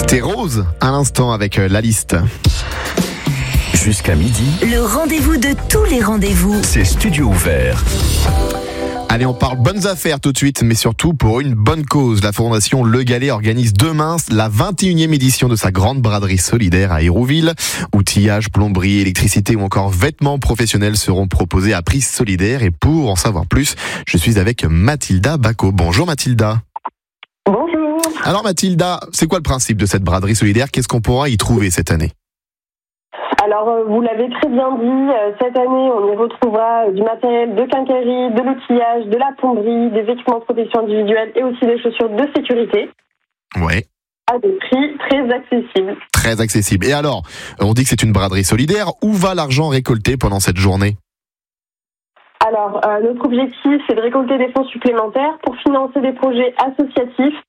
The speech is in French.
C'était Rose à l'instant avec la liste. Jusqu'à midi, Le rendez-vous de tous les rendez-vous. c'est Studio Ouvert. Allez, on parle bonnes affaires tout de suite, mais surtout pour une bonne cause. La Fondation Le Gallet organise demain la 21e édition de sa grande braderie solidaire à Hérouville. Outillage, plomberie, électricité ou encore vêtements professionnels seront proposés à prix solidaire. Et pour en savoir plus, je suis avec Mathilda Bacot. Bonjour Mathilda. Bonjour. Alors Mathilda, c'est quoi le principe de cette braderie solidaire ? Qu'est-ce qu'on pourra y trouver cette année ? Alors, vous l'avez très bien dit, cette année, on y retrouvera du matériel de quincaillerie, de l'outillage, de la plomberie, des équipements de protection individuelle et aussi des chaussures de sécurité Ouais. à des prix très accessibles. Très accessible. Et alors, on dit que c'est une braderie solidaire. Où va l'argent récolté pendant cette journée ? Alors, notre objectif, c'est de récolter des fonds supplémentaires pour financer des projets associatifs